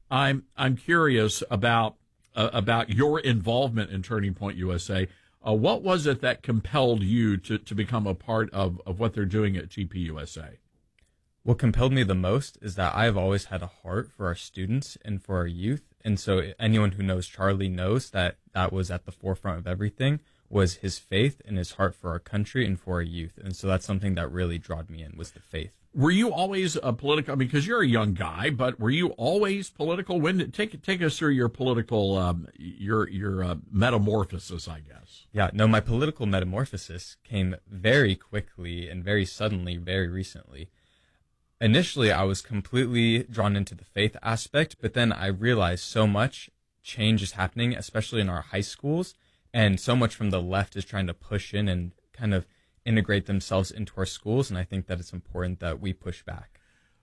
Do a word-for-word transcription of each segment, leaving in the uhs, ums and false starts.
I'm I'm curious about uh, about your involvement in Turning Point U S A. Uh, what was it that compelled you to, to become a part of, of what they're doing at T P U S A? What compelled me the most is that I've always had a heart for our students and for our youth. And so anyone who knows Charlie knows that that was at the forefront of everything, was his faith and his heart for our country and for our youth. And so that's something that really drawed me in, was the faith. Were you always a political, because you're a young guy, but were you always political? When did, take take us through your political, um, your your uh, metamorphosis, I guess. Yeah, no, my political metamorphosis came very quickly and very suddenly, very recently. Initially, I was completely drawn into the faith aspect, but then I realized so much change is happening, especially in our high schools, and so much from the left is trying to push in and kind of integrate themselves into our schools, and I think that it's important that we push back.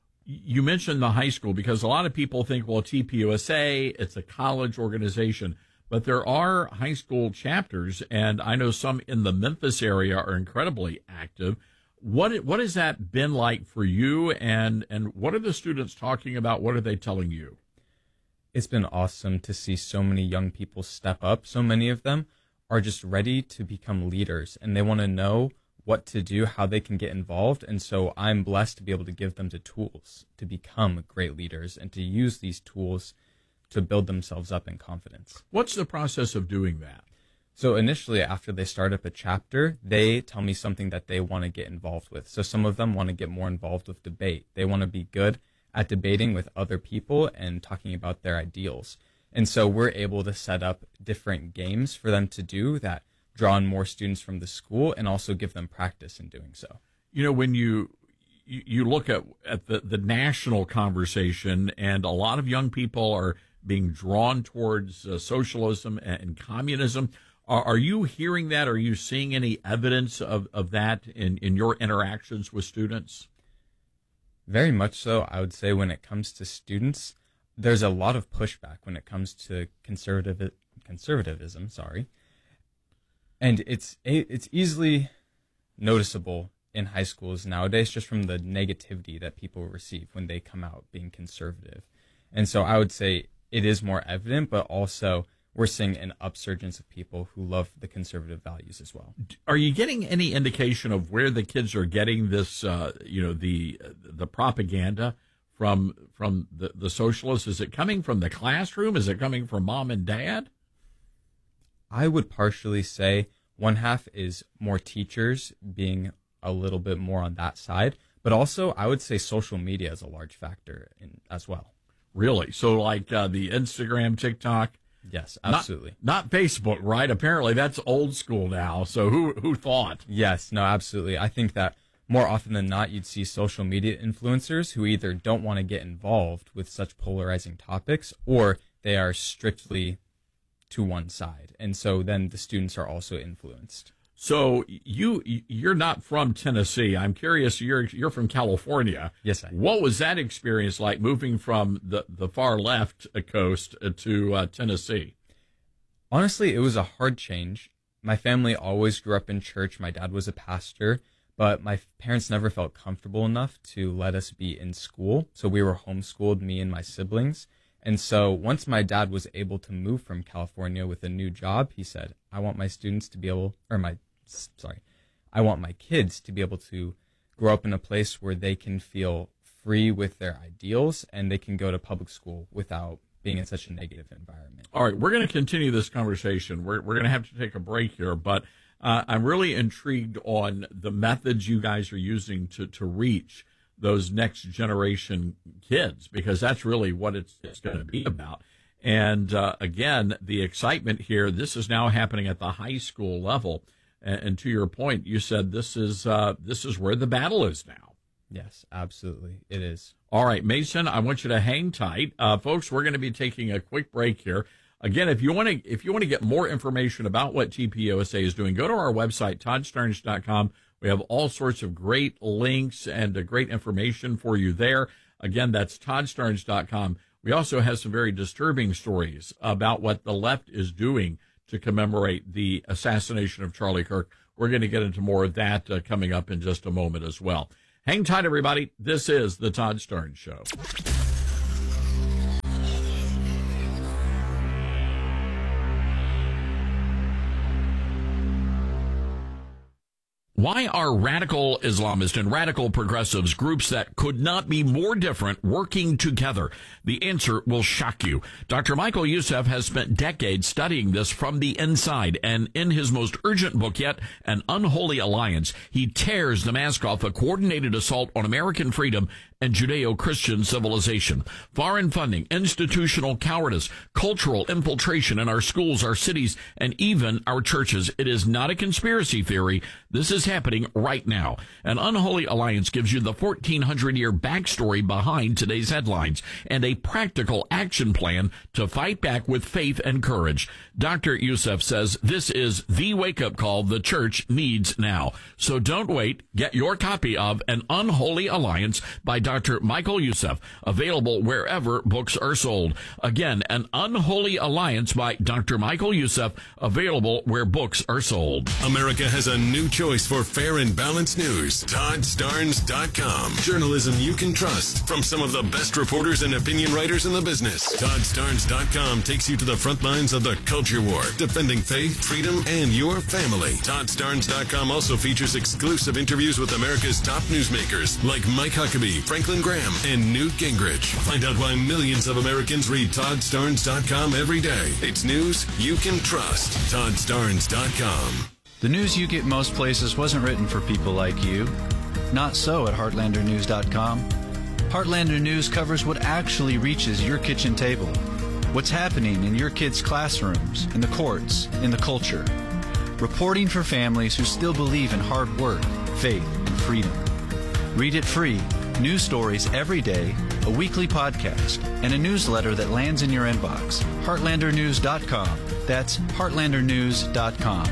You mentioned the high school, because a lot of people think, well, T P U S A, it's a college organization, but there are high school chapters, and I know some in the Memphis area are incredibly active. What what has that been like for you, and, and what are the students talking about? What are they telling you? It's been awesome to see so many young people step up. So many of them are just ready to become leaders, and they want to know what to do, how they can get involved. And so I'm blessed to be able to give them the tools to become great leaders and to use these tools to build themselves up in confidence. What's the process of doing that? So initially, after they start up a chapter, they tell me something that they want to get involved with. So some of them want to get more involved with debate. They want to be good at debating with other people and talking about their ideals. And so we're able to set up different games for them to do that draw in more students from the school and also give them practice in doing so. You know, when you you, you look at, at the, the national conversation, and a lot of young people are being drawn towards uh, socialism and, and communism, are, are you hearing that? Are you seeing any evidence of, of that in, in your interactions with students? Very much so. I would say when it comes to students, there's a lot of pushback when it comes to conservative conservatism, sorry. And it's it's easily noticeable in high schools nowadays just from the negativity that people receive when they come out being conservative. And so I would say it is more evident, but also we're seeing an upsurgence of people who love the conservative values as well. Are you getting any indication of where the kids are getting this, uh, you know, the the propaganda from from the, the socialists? Is it coming from the classroom? Is it coming from mom and dad? I would partially say one half is more teachers being a little bit more on that side, but also I would say social media is a large factor in as well. Really? So like uh, the Instagram, TikTok? Yes, absolutely. Not, not Facebook, right? Apparently that's old school now. So who who thought? Yes, no, absolutely. I think that more often than not, you'd see social media influencers who either don't want to get involved with such polarizing topics, or they are strictly to one side. And so then the students are also influenced. So you you're not from Tennessee. I'm curious. You're you're from California. Yes, I am. What was that experience like, moving from the, the far left coast to uh, Tennessee? Honestly, it was a hard change. My family always grew up in church. My dad was a pastor, but my parents never felt comfortable enough to let us be in school. So we were homeschooled, me and my siblings. And so once my dad was able to move from California with a new job, he said, I want my students to be able, or my, sorry, I want my kids to be able to grow up in a place where they can feel free with their ideals and they can go to public school without being in such a negative environment. All right, we're going to continue this conversation. We're, we're going to have to take a break here, but uh, I'm really intrigued on the methods you guys are using to, to reach those next generation kids, because that's really what it's, it's going to be about. And uh, again, the excitement here, this is now happening at the high school level. And, and to your point, you said this is uh, this is where the battle is now. Yes, absolutely. It is. All right, Mason, I want you to hang tight. Uh, folks, we're going to be taking a quick break here. Again, if you want to if you want to get more information about what T P U S A is doing, go to our website, todd stearns dot com. We have all sorts of great links and uh, great information for you there. Again, that's todd stearns dot com. We also have some very disturbing stories about what the left is doing to commemorate the assassination of Charlie Kirk. We're going to get into more of that uh, coming up in just a moment as well. Hang tight, everybody. This is the Todd Stearns Show. Why are radical Islamists and radical progressives, groups that could not be more different, working together? The answer will shock you. Doctor Michael Youssef has spent decades studying this from the inside, and in his most urgent book yet, An Unholy Alliance, he tears the mask off a coordinated assault on American freedom and Judeo-Christian civilization. Foreign funding, institutional cowardice, cultural infiltration in our schools, our cities, and even our churches. It is not a conspiracy theory. This is happening right now. An Unholy Alliance gives you the fourteen hundred year backstory behind today's headlines and a practical action plan to fight back with faith and courage. Doctor Youssef says this is the wake-up call the church needs now. So don't wait. Get your copy of An Unholy Alliance by Doctor Michael Youssef, available wherever books are sold. Again, An Unholy Alliance by Doctor Michael Youssef, available where books are sold. America has a new choice for fair and balanced news. Todd Starnes dot com. Journalism you can trust from some of the best reporters and opinion writers in the business. Todd Starnes dot com takes you to the front lines of the culture war, defending faith, freedom, and your family. Todd Starnes dot com also features exclusive interviews with America's top newsmakers like Mike Huckabee, Franklin Graham, and Newt Gingrich. Find out why millions of Americans read Todd Starnes dot com every day. It's news you can trust. Todd Starnes dot com. The news you get most places wasn't written for people like you. Not so at Heartlander News dot com. Heartlander News covers what actually reaches your kitchen table. What's happening in your kids' classrooms, in the courts, in the culture. Reporting for families who still believe in hard work, faith, and freedom. Read it free. News stories every day, a weekly podcast, and a newsletter that lands in your inbox. Heartlander News dot com. That's Heartlander News dot com.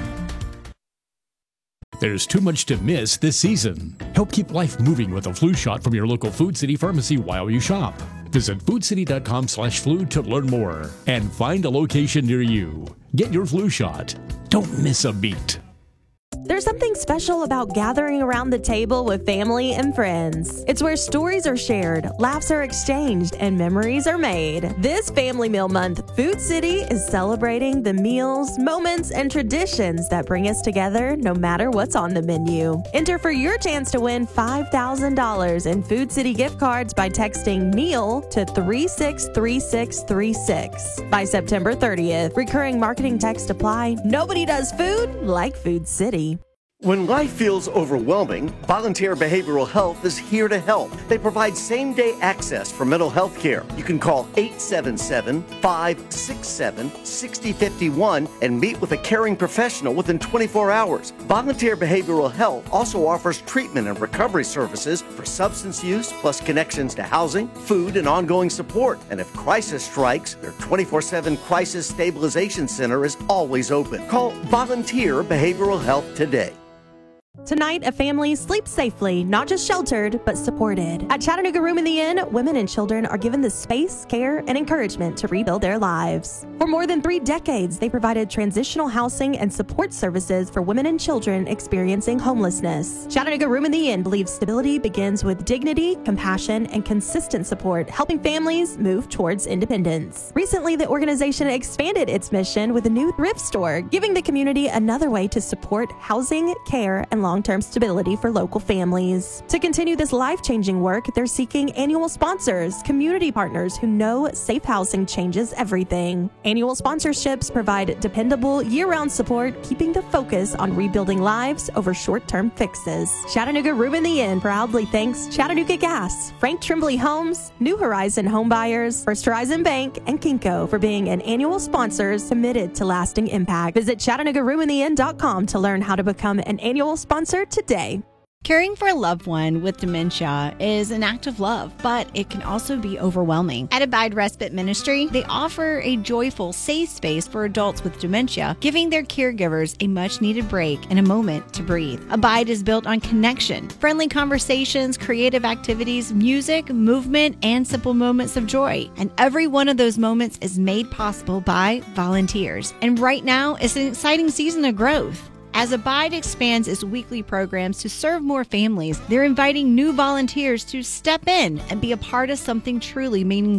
There's too much to miss this season. Help keep life moving with a flu shot from your local Food City pharmacy while you shop. Visit food city dot com slash flu to learn more and find a location near you. Get your flu shot. Don't miss a beat. There's something special about gathering around the table with family and friends. It's where stories are shared, laughs are exchanged, and memories are made. This Family Meal Month, Food City is celebrating the meals, moments, and traditions that bring us together no matter what's on the menu. Enter for your chance to win five thousand dollars in Food City gift cards by texting MEAL to three six three six three six by September thirtieth. Recurring marketing text apply. Nobody does food like Food City. When life feels overwhelming, Volunteer Behavioral Health is here to help. They provide same-day access for mental health care. You can call eight seven seven, five six seven, six zero five one and meet with a caring professional within twenty-four hours. Volunteer Behavioral Health also offers treatment and recovery services for substance use, plus connections to housing, food, and ongoing support. And if crisis strikes, their twenty-four seven Crisis Stabilization Center is always open. Call Volunteer Behavioral Health today. Tonight, a family sleeps safely, not just sheltered, but supported. At Chattanooga Room in the Inn, women and children are given the space, care, and encouragement to rebuild their lives. For more than three decades, they provided transitional housing and support services for women and children experiencing homelessness. Chattanooga Room in the Inn believes stability begins with dignity, compassion, and consistent support, helping families move towards independence. Recently, the organization expanded its mission with a new thrift store, giving the community another way to support housing, care, and long-term stability for local families. To continue this life-changing work, they're seeking annual sponsors, community partners who know safe housing changes everything. Annual sponsorships provide dependable year-round support, keeping the focus on rebuilding lives over short-term fixes. Chattanooga Room in the Inn proudly thanks Chattanooga Gas, Frank Tremblay Homes, New Horizon Home Buyers, First Horizon Bank, and Kinko for being an annual sponsors committed to lasting impact. Visit Chattanooga Room in the Inn dot com to learn how to become an annual sponsor today. Caring for a loved one with dementia is an act of love, but it can also be overwhelming. At Abide Respite Ministry, they offer a joyful, safe space for adults with dementia, giving their caregivers a much-needed break and a moment to breathe. Abide is built on connection, friendly conversations, creative activities, music, movement, and simple moments of joy. And every one of those moments is made possible by volunteers. And right now, it's an exciting season of growth. As Abide expands its weekly programs to serve more families, they're inviting new volunteers to step in and be a part of something truly meaningful.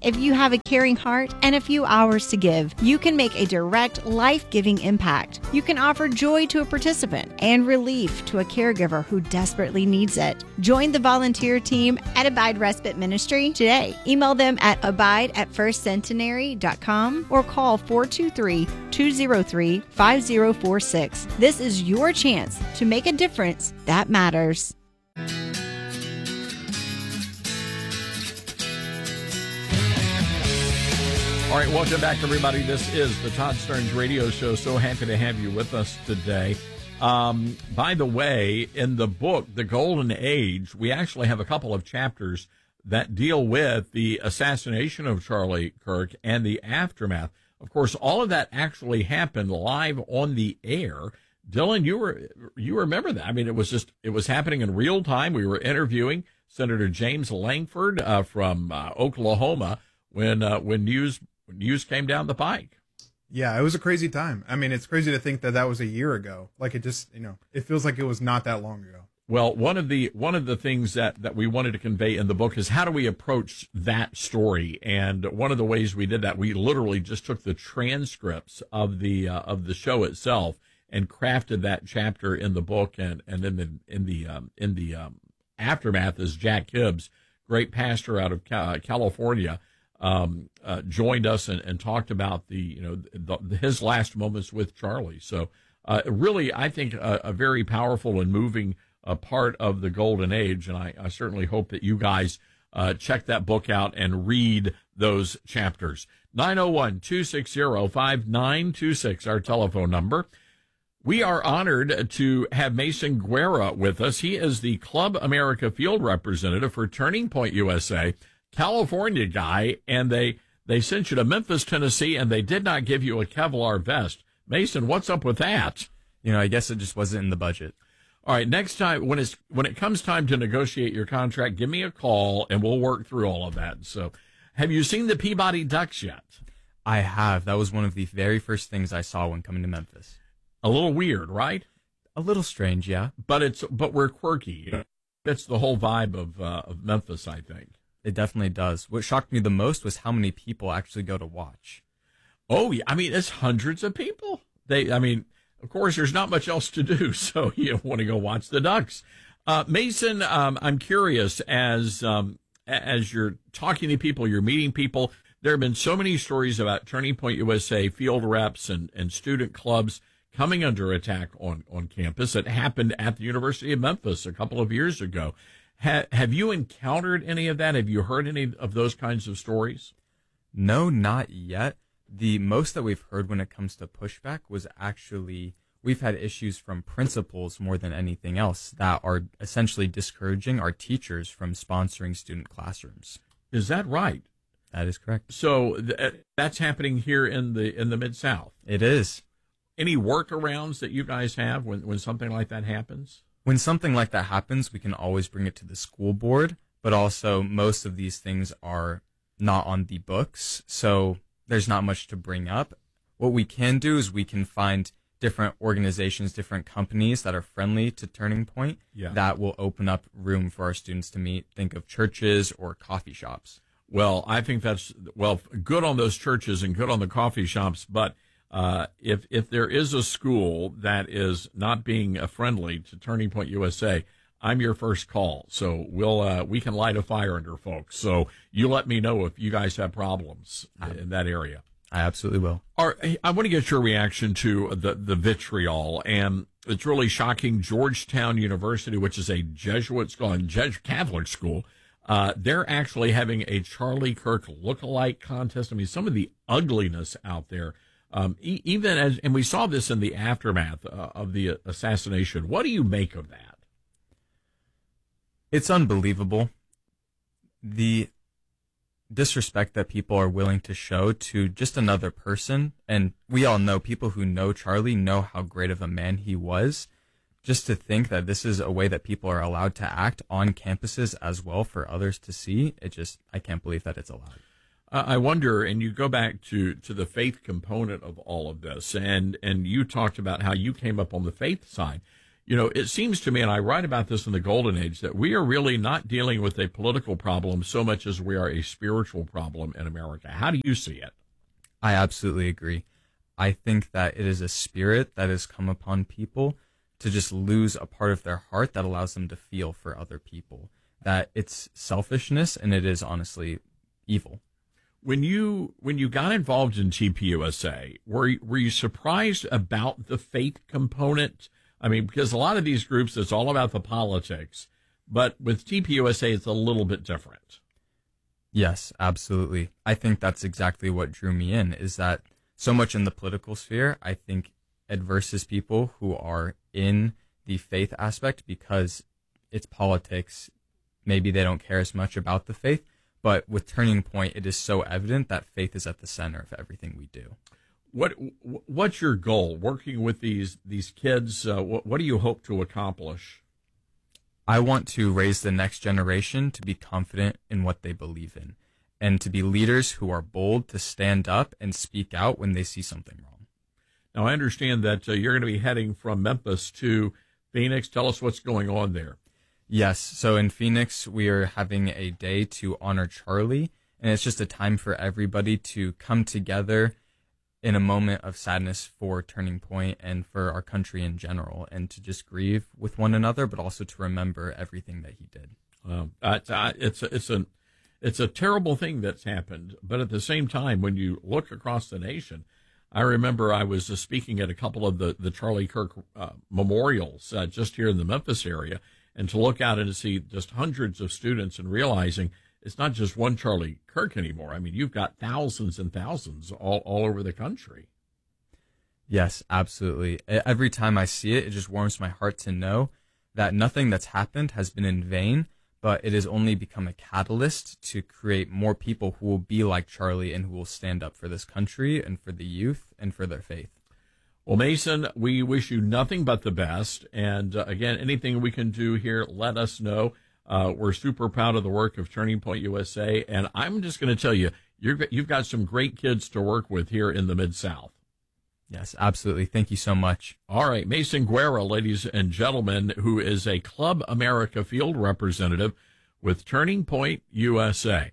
If you have a caring heart and a few hours to give, you can make a direct, life-giving impact. You can offer joy to a participant and relief to a caregiver who desperately needs it. Join the volunteer team at Abide Respite Ministry today. Email them at abide at first centenary dot com or call four two three, two zero three, five zero four six. This is your chance to make a difference that matters. All right, welcome back, everybody. This is the Todd Starnes Radio Show. So happy to have you with us today. Um, by the way, in the book, The Golden Age, we actually have a couple of chapters that deal with the assassination of Charlie Kirk and the aftermath. Of course, all of that actually happened live on the air. Dylan, you were you remember that? I mean, it was just it was happening in real time. We were interviewing Senator James Langford uh, from uh, Oklahoma when uh, when news when news came down the pike. Yeah, it was a crazy time. I mean, it's crazy to think that that was a year ago. Like, it just, you know, it feels like it was not that long ago. Well, one of the one of the things that, that we wanted to convey in the book is how do we approach that story? And one of the ways we did that, we literally just took the transcripts of the uh, of the show itself and crafted that chapter in the book. And and in the in the um, in the um, aftermath is Jack Hibbs, great pastor out of California. Um, uh, joined us and, and talked about the, you know, the, his last moments with Charlie. So, uh, really, I think a, a very powerful and moving uh, part of the Golden Age. And I, I certainly hope that you guys uh, check that book out and read those chapters. nine oh one, two six zero, five nine two six, our telephone number. We are honored to have Mason Guerra with us. He is the Club America field representative for Turning Point U S A. California guy, and they they sent you to Memphis, Tennessee, and they did not give you a Kevlar vest. Mason, what's up with that? You know, I guess it just wasn't in the budget. All right, next time when it's when it comes time to negotiate your contract, give me a call and we'll work through all of that. So, have you seen the Peabody Ducks yet? I have. That was one of the very first things I saw when coming to Memphis. A little weird, right? A little strange, yeah. But it's but we're quirky. That's the whole vibe of uh, of Memphis, I think. It definitely does. What shocked me the most was how many people actually go to watch. Oh, yeah. I mean, it's hundreds of people. They, I mean, of course, there's not much else to do, so you want to go watch the Ducks. Uh, Mason, um, I'm curious, as um, as you're talking to people, you're meeting people, there have been so many stories about Turning Point U S A field reps and, and student clubs coming under attack on, on campus. It happened at the University of Memphis a couple of years ago. Ha- have you encountered any of that? Have you heard any of those kinds of stories? No, not yet. The most that we've heard when it comes to pushback was actually we've had issues from principals more than anything else that are essentially discouraging our teachers from sponsoring student classrooms. Is that right? That is correct. So th- that's happening here in the in the Mid-South. It is. Any workarounds that you guys have when, when something like that happens? When something like that happens, we can always bring it to the school board, but also most of these things are not on the books, so there's not much to bring up. What we can do is we can find different organizations, different companies that are friendly to Turning Point yeah. that will open up room for our students to meet. Think of churches or coffee shops. Well, I think that's, well, good on those churches and good on the coffee shops, but Uh, if if there is a school that is not being uh, friendly to Turning Point U S A, I'm your first call. So we'll uh, we can light a fire under folks. So you let me know if you guys have problems in that area. I absolutely will. All right, I want to get your reaction to the the vitriol, and it's really shocking. Georgetown University, which is a Jesuit school and Jesuit Catholic school, uh, they're actually having a Charlie Kirk lookalike contest. I mean, some of the ugliness out there. Um, e- even as, and we saw this in the aftermath uh, of the assassination. What do you make of that? It's unbelievable. The disrespect that people are willing to show to just another person. And we all know, people who know Charlie know how great of a man he was. Just to think that this is a way that people are allowed to act on campuses as well for others to see. It just, I can't believe that it's allowed. I wonder, and you go back to, to the faith component of all of this, and, and you talked about how you came up on the faith side. you know, it seems to me, and I write about this in the Golden Age, that we are really not dealing with a political problem so much as we are a spiritual problem in America. How do you see it? I absolutely agree. I think that it is a spirit that has come upon people to just lose a part of their heart that allows them to feel for other people. That it's selfishness, and it is honestly evil. When you when you got involved in T P U S A, were you, were you surprised about the faith component? I mean, because a lot of these groups, it's all about the politics, but with T P U S A, it's a little bit different. Yes, absolutely. I think that's exactly what drew me in, is that so much in the political sphere, I think adverses people who are in the faith aspect because it's politics. Maybe they don't care as much about the faith, but with Turning Point, it is so evident that faith is at the center of everything we do. What what's your goal working with these these kids? Uh, what, what do you hope to accomplish? I want to raise the next generation to be confident in what they believe in, and to be leaders who are bold to stand up and speak out when they see something wrong. Now, I understand that uh, you're going to be heading from Memphis to Phoenix. Tell us what's going on there. Yes, so in Phoenix, we are having a day to honor Charlie, and it's just a time for everybody to come together in a moment of sadness for Turning Point and for our country in general, and to just grieve with one another, but also to remember everything that he did. Um, uh, it's a, it's a it's a terrible thing that's happened, but at the same time, when you look across the nation, I remember I was uh, speaking at a couple of the the Charlie Kirk uh, memorials uh, just here in the Memphis area, and to look out and to see just hundreds of students and realizing it's not just one Charlie Kirk anymore. I mean, you've got thousands and thousands all, all over the country. Yes, absolutely. Every time I see it, it just warms my heart to know that nothing that's happened has been in vain, but it has only become a catalyst to create more people who will be like Charlie and who will stand up for this country and for the youth and for their faith. Well, Mason, we wish you nothing but the best. And uh, again, anything we can do here, let us know. Uh, we're super proud of the work of Turning Point U S A. And I'm just going to tell you, you're, you've got some great kids to work with here in the Mid-South. Yes, absolutely. Thank you so much. All right. Mason Guerra, ladies and gentlemen, who is a Club America field representative with Turning Point U S A.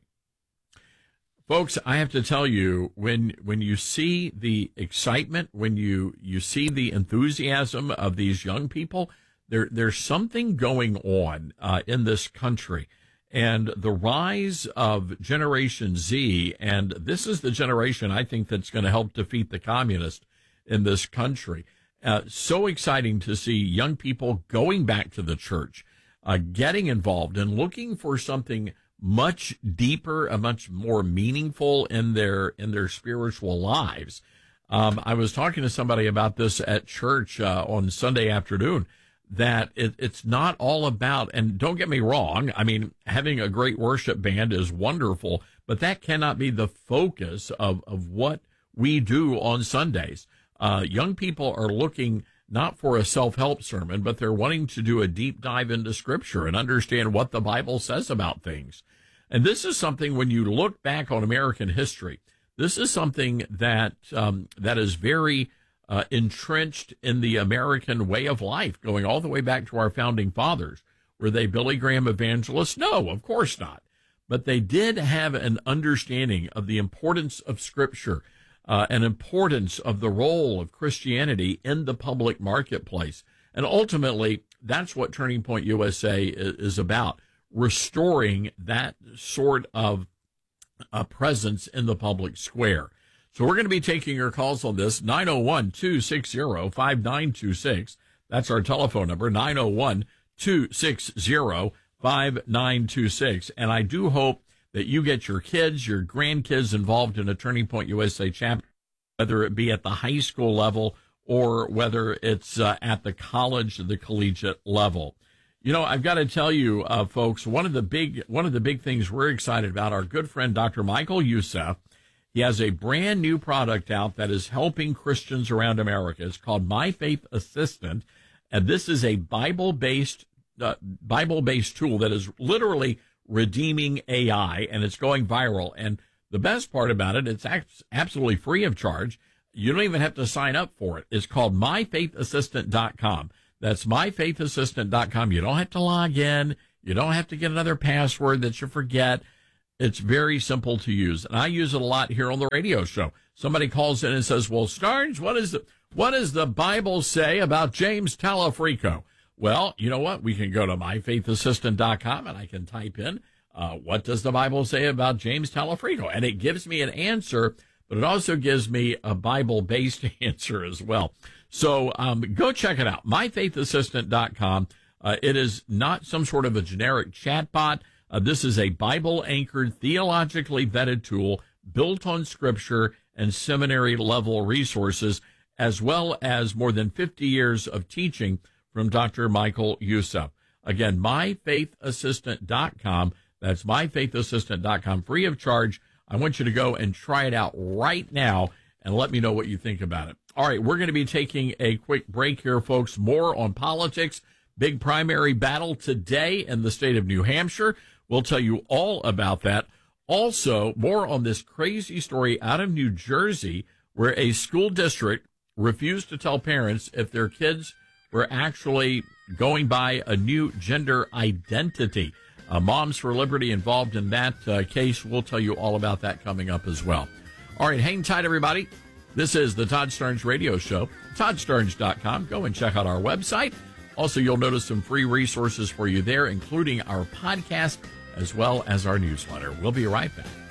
Folks, I have to tell you, when when you see the excitement, when you, you see the enthusiasm of these young people, there there's something going on uh, in this country. And the rise of Generation Z, and this is the generation I think that's going to help defeat the communists in this country. Uh, so exciting to see young people going back to the church, uh, getting involved and looking for something much deeper, a much more meaningful in their in their spiritual lives. Um, I was talking to somebody about this at church uh, on Sunday afternoon, that it, it's not all about, and don't get me wrong, I mean, having a great worship band is wonderful, but that cannot be the focus of, of what we do on Sundays. Uh, young people are looking not for a self-help sermon, but they're wanting to do a deep dive into Scripture and understand what the Bible says about things. And this is something, when you look back on American history, this is something that um, that is very uh, entrenched in the American way of life, going all the way back to our founding fathers. Were they Billy Graham evangelists? No, of course not. But they did have an understanding of the importance of Scripture, uh, an importance of the role of Christianity in the public marketplace. And ultimately, that's what Turning Point U S A is, is about, restoring that sort of uh, presence in the public square. So we're going to be taking your calls on this, nine oh one, two six zero, five nine two six. That's our telephone number, nine oh one, two six zero, five nine two six. And I do hope that you get your kids, your grandkids involved in a Turning Point U S A chapter, whether it be at the high school level or whether it's uh, at the college, the collegiate level. You know, I've got to tell you, uh, folks, one of the big one of the big things we're excited about, our good friend Doctor Michael Youssef, he has a brand new product out that is helping Christians around America. It's called My Faith Assistant, and this is a Bible-based uh, Bible-based tool that is literally redeeming A I, and it's going viral. And the best part about it, it's absolutely free of charge. You don't even have to sign up for it. It's called my faith assistant dot com. That's my faith assistant dot com. You don't have to log in. You don't have to get another password that you forget. It's very simple to use. And I use it a lot here on the radio show. Somebody calls in and says, well, Starnes, what is the, what does the Bible say about James Talafrico? Well, you know what? We can go to my faith assistant dot com and I can type in, uh, what does the Bible say about James Talafrico? And it gives me an answer, but it also gives me a Bible-based answer as well. So um, go check it out, my faith assistant dot com. Uh, it is not some sort of a generic chatbot. Uh, this is a Bible-anchored, theologically vetted tool built on Scripture and seminary-level resources, as well as more than fifty years of teaching from Doctor Michael Youssef. Again, my faith assistant dot com. That's my faith assistant dot com, free of charge. I want you to go and try it out right now and let me know what you think about it. All right, we're going to be taking a quick break here, folks. More on politics. Big primary battle today in the state of New Hampshire. We'll tell you all about that. Also, more on this crazy story out of New Jersey where a school district refused to tell parents if their kids were actually going by a new gender identity. Uh, Moms for Liberty involved in that uh, case. We'll tell you all about that coming up as well. All right, hang tight, everybody. This is the Todd Starnes Radio Show, todd starnes dot com. Go and check out our website. Also, you'll notice some free resources for you there, including our podcast as well as our newsletter. We'll be right back.